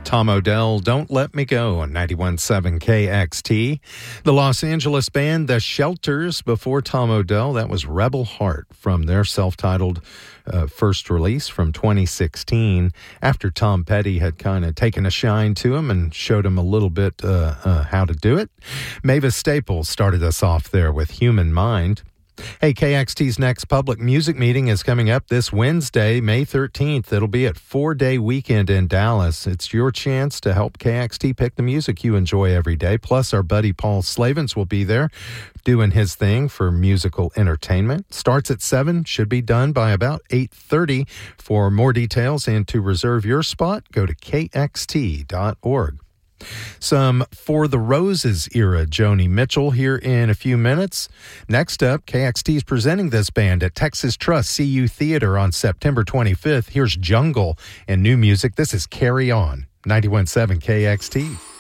Tom Odell, Don't Let Me Go on 91.7 KXT. The Los Angeles band The Shelters, before Tom Odell, that was Rebel Heart from their self-titled first release from 2016, after Tom Petty had kind of taken a shine to him and showed him a little bit how to do it. Mavis Staples started us off there with Human Mind. Hey, KXT's next public music meeting is coming up this Wednesday, May 13th. It'll be at 4-Day Weekend in Dallas. It's your chance to help KXT pick the music you enjoy every day. Plus, our buddy Paul Slavens will be there doing his thing for musical entertainment. Starts at 7, should be done by about 8:30. For more details and to reserve your spot, go to kxt.org. Some For the Roses era Joni Mitchell here in a few minutes. Next up, KXT is presenting this band at Texas Trust CU Theater on September 25th. Here's Jungle and new music. This is Carry On, 91.7 KXT.